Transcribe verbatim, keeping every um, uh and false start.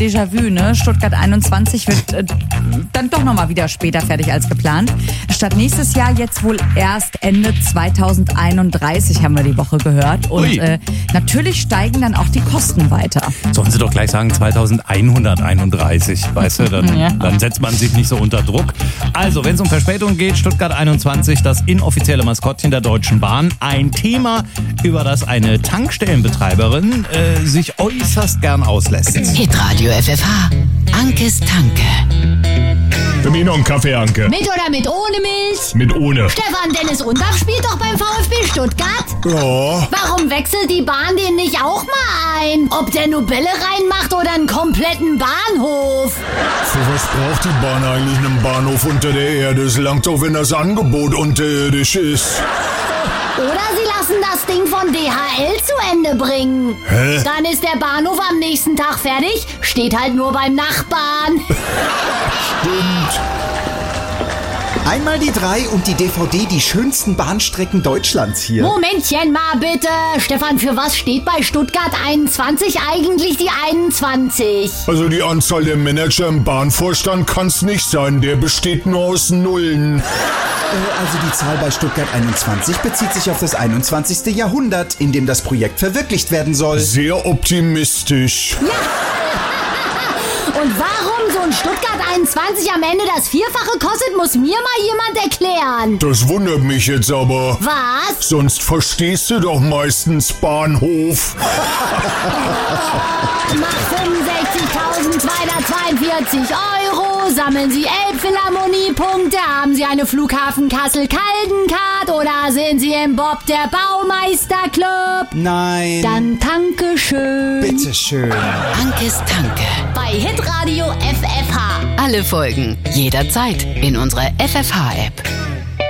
Déjà-vu, ne? Stuttgart einundzwanzig wird äh, dann doch nochmal wieder später fertig als geplant. Statt nächstes Jahr jetzt wohl erst Ende zweitausendeinunddreißig, haben wir die Woche gehört. Und äh, natürlich steigen dann auch die Kosten weiter. Sollen Sie doch gleich sagen zweitausendeinhunderteinunddreißig, weißt du? Dann, ja. dann setzt man sich nicht so unter Druck. Also, wenn es um Verspätung geht, Stuttgart einundzwanzig, das inoffizielle Maskottchen der Deutschen Bahn. Ein Thema, über das eine Tankstellenbetreiberin äh, sich äußerst gern auslässt. Hitradio F F H. Ankes Tanke. Für mich noch einen Kaffee, Anke. Mit oder mit ohne Milch? Mit ohne. Stefan Dennis Undaff spielt doch beim VfB Stuttgart. Ja. Warum wechselt die Bahn den nicht auch mal ein? Ob der nur Bälle reinmacht oder einen kompletten Bahnhof? Für was braucht die Bahn eigentlich einen Bahnhof unter der Erde? Es langt doch, wenn das Angebot unterirdisch ist. Oder sie lassen das Ding von D H L zu Ende bringen. Hä? Dann ist der Bahnhof am nächsten Tag fertig, steht halt nur beim Nachbarn. Stimmt. Einmal die drei und die D V D Die schönsten Bahnstrecken Deutschlands hier. Momentchen mal bitte. Stefan, für was steht bei Stuttgart einundzwanzig eigentlich die einundzwanzig? Also die Anzahl der Manager im Bahnvorstand kann's nicht sein. Der besteht nur aus Nullen. Also die Zahl bei Stuttgart einundzwanzig bezieht sich auf das einundzwanzigste Jahrhundert, in dem das Projekt verwirklicht werden soll. Sehr optimistisch. Ja. Und warum so ein Stuttgart einundzwanzig am Ende das Vierfache kostet, muss mir mal jemand erklären. Das wundert mich jetzt aber. Was? Sonst verstehst du doch meistens Bahnhof. Macht fünfundsechzigtausendzweihundertzweiundvierzig Euro, sammeln Sie Elbphilharmonie-Punkte, haben Sie eine Flughafen Kassel-Caldencard oder sind Sie im Bob der Baumeister-Club? Nein. Dann danke schön. Bitteschön. Ankes Tanke. Bei Hitradio F F H. Alle Folgen jederzeit in unserer F F H-App.